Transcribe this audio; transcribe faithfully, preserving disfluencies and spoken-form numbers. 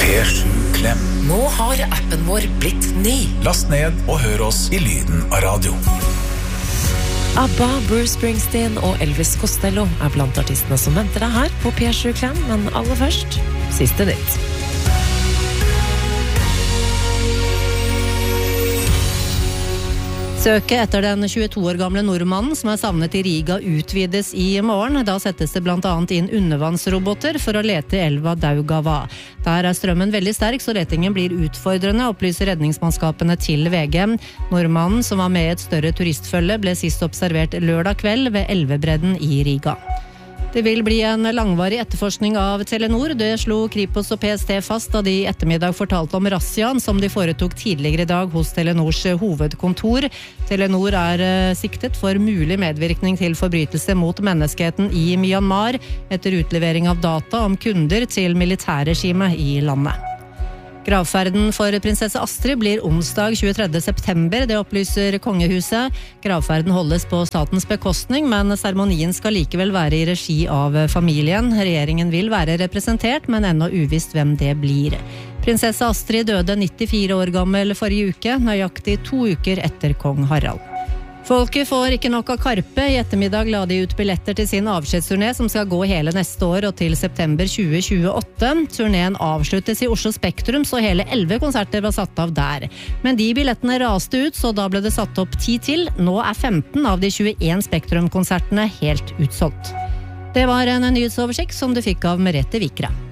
P sju Klem. Nå har appen vår blitt ny. Last ned og hør oss i lyden av radio. ABBA, Bruce Springsteen og Elvis Costello er blant artistene som venter deg her på P sju Klem, men aller først, siste nytt. Søket etter den tjueto år gamle nordmannen som er savnet i Riga utvides i morgen. Da settes det blant annet inn undervannsroboter for å lete i elva Daugava. Der er strømmen veldig sterk, så letingen blir utfordrende, opplyser redningsmannskapene til V G. Nordmannen, som var med i et større turistfølge, ble sist observert lørdag kveld ved elvebredden i Riga. Det vil bli en langvarig etterforskning av Telenor. Det slo Kripos og P S T fast da de i ettermiddag fortalte om razziaen som de foretok tidligere i dag hos Telenors hovedkontor. Telenor er siktet for mulig medvirkning til forbrytelse mot menneskeheten i Myanmar etter utlevering av data om kunder til militærregimet i landet. Gravferden for prinsesse Astrid blir onsdag tjuetredje september, det opplyser kongehuset. Gravferden holdes på statens bekostning, men seremonien skal likevel være i regi av familien. Regjeringen vil være representert, men ennå uvisst hvem det blir. Prinsesse Astrid døde nittifire år gammel forrige uke, nøyaktig to uker etter kong Harald. Folket får ikke nok av Karpe. I ettermiddag la de ut billetter til sin avskjedsturné som skal gå hele neste år og til september tjue tjueåtte. Turneen avsluttes i Oslo Spektrum, så hele elleve konserter var satt av der. Men de billettene raste ut, så da ble det satt opp ti til. Nå er femten av de tjueen Spektrum-konsertene helt utsolgt. Det var en nyhetsoversikt som du fikk av Merete Vikre.